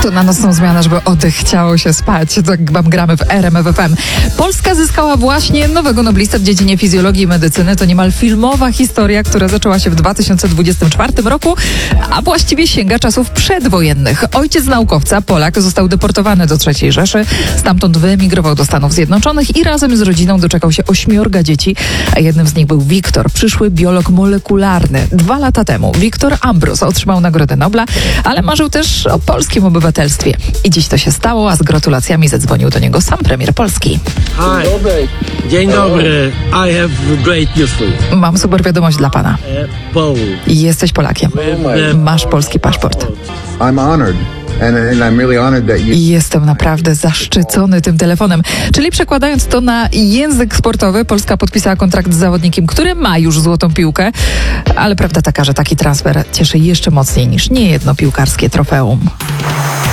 To na nocną zmianę, żeby oddech chciało się spać. Tak wam gramy w RMF FM. Polska zyskała właśnie nowego noblistę w dziedzinie fizjologii i medycyny. To niemal filmowa historia, która zaczęła się w 2024 roku, a właściwie sięga czasów przedwojennych. Ojciec naukowca, Polak, został deportowany do III Rzeszy. Stamtąd wyemigrował do Stanów Zjednoczonych i razem z rodziną doczekał się 8 dzieci, a jednym z nich był Wiktor, przyszły biolog molekularny. 2 lata temu Wiktor Ambros otrzymał Nagrodę Nobla, ale marzył też o polskim obywatelstwie. I dziś to się stało, a z gratulacjami zadzwonił do niego sam premier Polski. Hi. Dzień dobry. I have great news for you. Mam super wiadomość dla pana. Jesteś Polakiem. Masz polski paszport. I'm honored. And I'm really honored that you... Jestem naprawdę zaszczycony tym telefonem. Czyli przekładając to na język sportowy, Polska podpisała kontrakt z zawodnikiem, który ma już złotą piłkę, ale prawda taka, że taki transfer cieszy jeszcze mocniej niż niejedno piłkarskie trofeum.